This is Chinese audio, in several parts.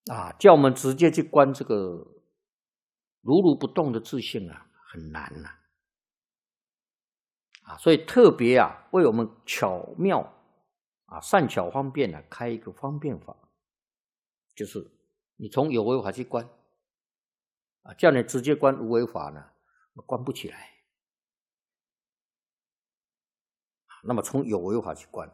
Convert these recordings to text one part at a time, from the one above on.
叫我们直接去观这个如如不动的自性很难所以特别为我们巧妙善巧方便开一个方便法，就是你从有为法去观叫你直接观无为法呢，观不起来。那么从有为法去观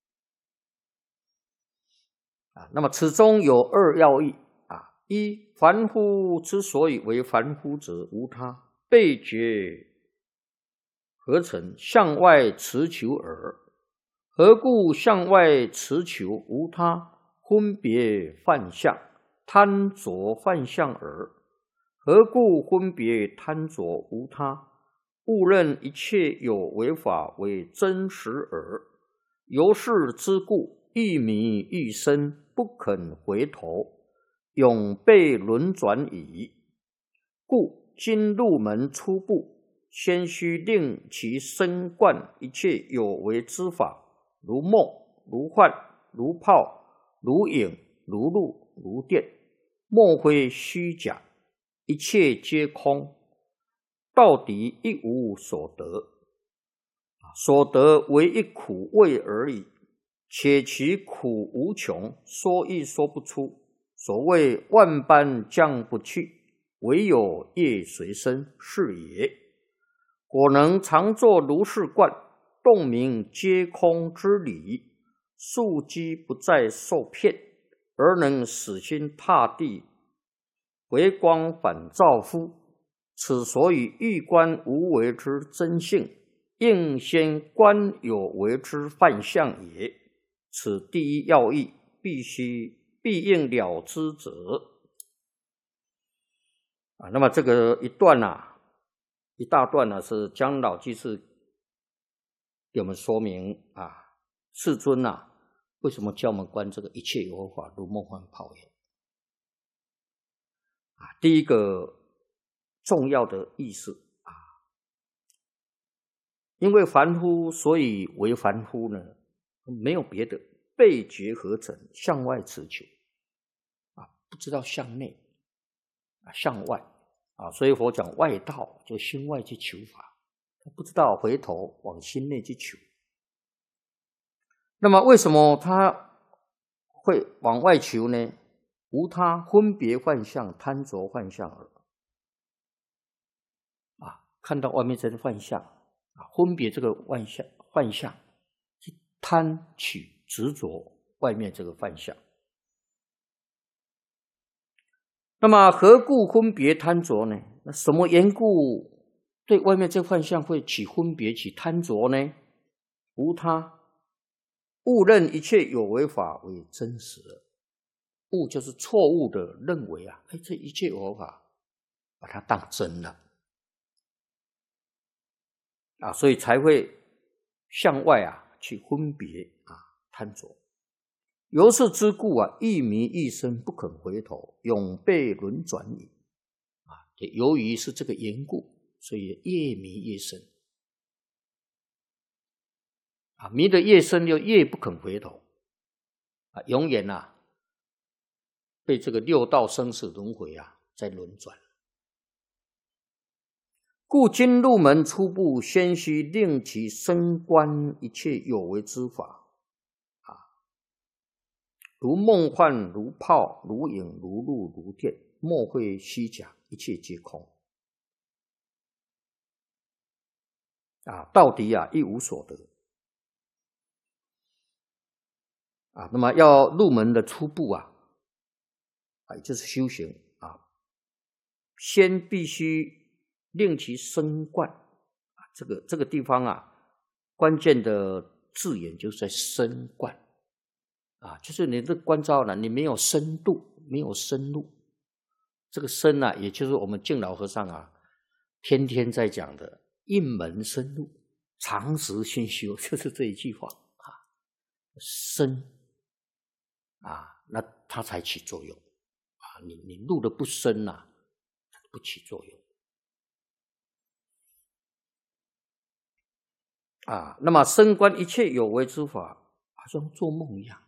那么此中有二要义一，凡夫之所以为凡夫者，无他，被觉合成，向外持求耳。何故向外持求？无他，分别幻象，贪着幻象耳。何故分别贪着？无他，误认一切有为法为真实耳。由是之故，一迷一生，不肯回头，永被轮转矣。故今入门初步，先须令其身贯一切有为之法，如梦，如幻，如泡，如影，如露，如电，莫非虚假，一切皆空，到底一无所得，所得为一苦味而已，且其苦无穷，说亦说不出。所谓万般将不去，唯有业随身，是也。果能常作如是观，洞明皆空之理，庶几不再受骗，而能死心塌地，回光返照乎？此所以欲观无为之真性，应先观有为之幻象也。此第一要义，必应了之者。那么这个一段一大段是姜老居士给我们说明世尊为什么教我们观这个一切有为法如梦幻泡影第一个重要的意思因为凡夫所以为凡夫呢，没有别的，被觉合成，向外持求不知道向内向外所以佛讲外道，就心外去求法，不知道回头往心内去求。那么为什么他会往外求呢？无他，分别幻象，贪着幻象耳看到外面这个幻象分别这个幻象去贪取执着外面这个幻象。那么何故分别贪着呢？那什么缘故对外面这个幻象会起分别起贪着呢？无他，误认一切有为法为真实了。误就是错误的认为这一切有为法把它当真了所以才会向外去分别贪着。由是之故一迷一生，不肯回头，永被轮转矣由于是这个缘故，所以越迷越深迷得越深，就越不肯回头永远被这个六道生死轮回在轮转。故今入门初步，先须令其身观一切有为之法如梦幻，如泡，如影，如露，如电，莫非虚假，一切皆空到底一无所得那么要入门的初步也就是修行先必须令其身观这个地方关键的字眼就是在身观就是你这观照呢，你没有深度，没有深入。这个深也就是我们净老和尚天天在讲的一门深入，常时熏修，就是这一句话深那它才起作用你入的不深它不起作用那么深观一切有为之法好像做梦一样